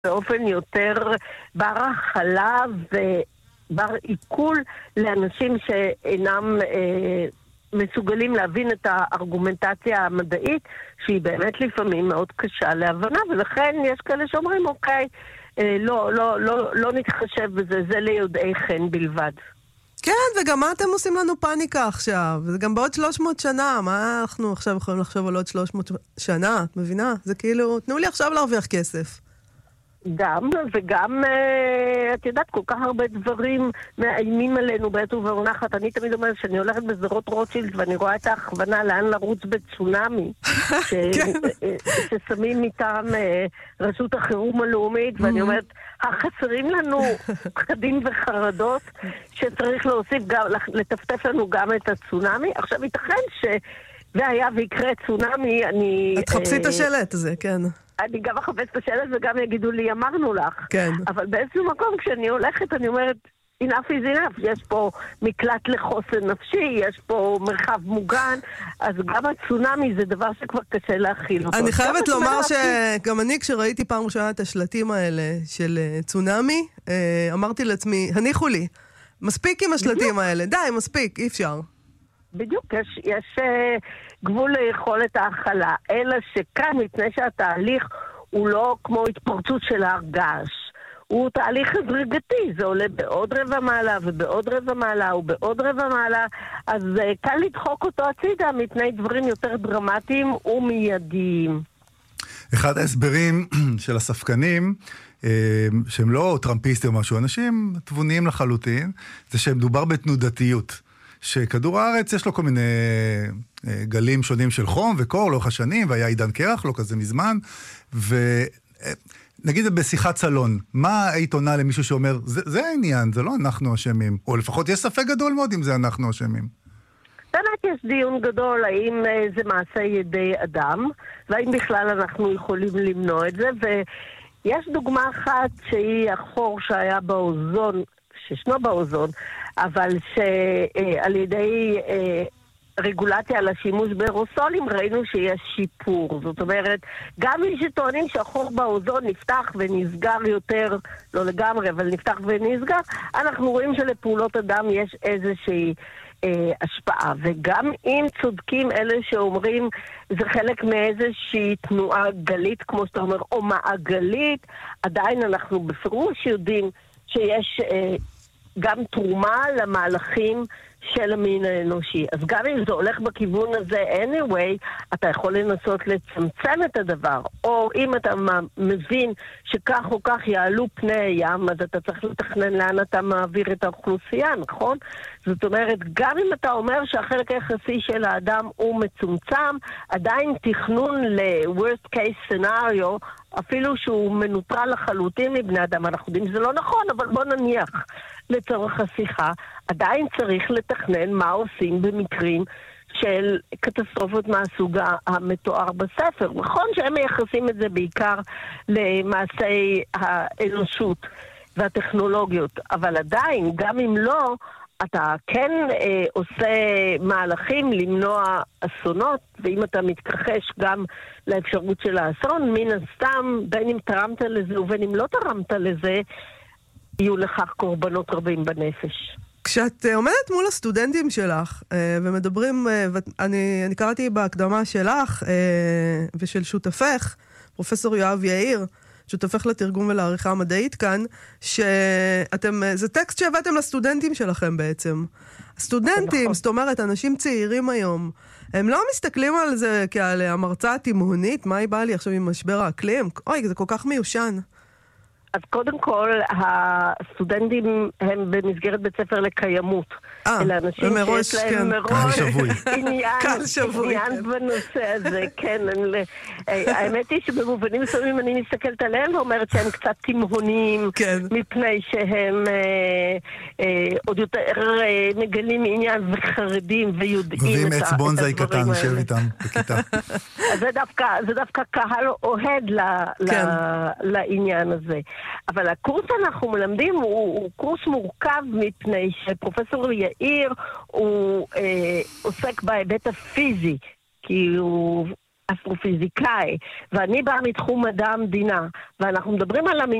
באופן יותר בר הכלה ובר עיכול לאנשים שאינם מסוגלים להבין את הארגומנטציה המדעית, שהיא באמת לפעמים מאוד קשה להבנה, ולכן יש כאלה שאומרים, אוקיי, לא נתחשב בזה, זה ליודעי חן בלבד. כן, וגם מה אתם עושים לנו פאניקה עכשיו? זה גם בעוד 300 שנה, מה אנחנו עכשיו יכולים לחשוב על עוד 300 שנה? את מבינה? זה כאילו, תנו לי עכשיו להרוויח כסף. גם, וגם, את יודעת, כל כך הרבה דברים מאיימים עלינו בעת ובעונחת. אני תמיד אומרת שאני הולכת בסדרות רוטשילד ואני רואה את ההכוונה לאן לרוץ בצונאמי, ששמים מטעם רשות החירום הלאומית, ואני אומרת, החסרים לנו פחדים וחרדות שצריך להוסיף, לטפטף לנו גם את הצונאמי. עכשיו, ייתכן והיה ויקרה צונאמי, את חפשי את השלט הזה, כן. אני גם אחפש את השאלה וגם יגידו לי, אמרנו לך. כן. אבל באיזשהו מקום, כשאני הולכת, אני אומרת, enough is enough. יש פה מקלט לחוסן נפשי, יש פה מרחב מוגן, אז גם הצונאמי זה דבר שכבר קשה להכיל אותו. אני חייבת לומר שגם אני, כשראיתי פעם ראשונה את השלטים האלה של צונאמי, אמרתי לעצמי, הניחו לי, מספיק עם השלטים האלה, די, מספיק, אי אפשר. בדיוק, יש גבול ליכולת ההכלה, אלא שכאן, מפני שהתהליך הוא לא כמו התפרצות של הרגש, הוא תהליך הדרגתי, זה עולה בעוד רבע מעלה ובעוד רבע מעלה ובעוד רבע מעלה, אז קל לדחוק אותו הצידה מפני דברים יותר דרמטיים ומיידיים. אחד ההסברים של הספקנים, שהם לא טראמפיסטים או משהו, אנשים תבוניים לחלוטין, זה שהם מדובר בתנודתיות. שכדור הארץ יש לו כל מיני גלים שונים של חום וקור לאורך השנים, והיה עידן קרח, לא כזה מזמן, ונגיד בשיחת סלון, מה היית עונה למישהו שאומר, זה העניין, זה לא אנחנו אשמים, או לפחות יש ספק גדול מאוד אם זה אנחנו אשמים. באמת יש דיון גדול האם זה מעשה ידי אדם, והאם בכלל אנחנו יכולים למנוע את זה, ויש דוגמה אחת שהיא החור שהיה באוזון, שישנו באוזון, אבל שעל ידי רגולציה על השימוש באירוסולים ראינו שיש שיפור. זאת אומרת, גם מי שטוענים שהחור באוזון נפתח ונסגר יותר, לא לגמרי, אבל נפתח ונסגר, אנחנו רואים שלפעולות אדם יש איזושהי השפעה. וגם אם צודקים אלה שאומרים זה חלק מאיזושהי תנועה גלית, כמו שאתה אומר, או מעגלית, עדיין אנחנו בפירוש יודעים שיש גם תרומה למהלכים של המין האנושי. אז גם אם זה הולך בכיוון הזה anyway, אתה יכול לנסות לצמצם את הדבר. או אם אתה מבין שכך או כך יעלו פני הים, אז אתה צריך לתכנן לאן אתה מעביר את האוכלוסייה, נכון? זאת אומרת, גם אם אתה אומר שהחלק היחסי של האדם הוא מצומצם, עדיין תכנון ל-worst case scenario, אפילו שהוא מנוטרל לחלוטין מבני אדם, אנחנו יודעים שזה לא נכון, אבל בוא נניח לצורך השיחה, עדיין צריך לתכנן מה עושים במקרים של קטסטרופות מהסוג המתואר בספר. נכון שהם מייחסים את זה בעיקר למעשי האנושות והטכנולוגיות, אבל עדיין, גם אם לא, אתה כן עושה מהלכים למנוע אסונות, ואם אתה מתכחש גם לאפשרות של האסון, מן הסתם, בין אם תרמת לזה ובין אם לא תרמת לזה, יהיו לכך קורבנות רבים בנפש. כשאת עומדת מול הסטודנטים שלך ומדברים, אני קראתי בהקדמה שלך ושל שותפך, פרופסור יואב יאיר, שותפך לתרגום ולעריכה המדעית כאן, זה טקסט שהבאתם לסטודנטים שלכם בעצם. הסטודנטים, זאת אומרת, אנשים צעירים היום, הם לא מסתכלים על זה כעל המרצה התימהונית, מה היא באה לי עכשיו עם משבר האקלים? אוי, זה כל כך מיושן. אז קודם כל, הסטודנטים הם במסגרת בית ספר לקיימות. אלה אנשים שיש להם מראש עניין בנושא הזה. כן, האמת היא שבמובנים מסוימים אני מסתכלת עליהם ואומרת שהם קצת תימהוניים, מפני שהם עוד יותר מגלים עניין וחרדים ויודעים את גובים עץ בונזאי קטן, יושב איתם בכיתה. זה דווקא קהל אוהד לעניין הזה. אבל הקורס אנחנו מלמדים הוא קורס מורכב מפני שפרופסור יאיר הוא עוסק בהיבט הפיזי, כי אסטרופיזיקאי, ואני באה מתחום מדע המדינה, ואנחנו מדברים על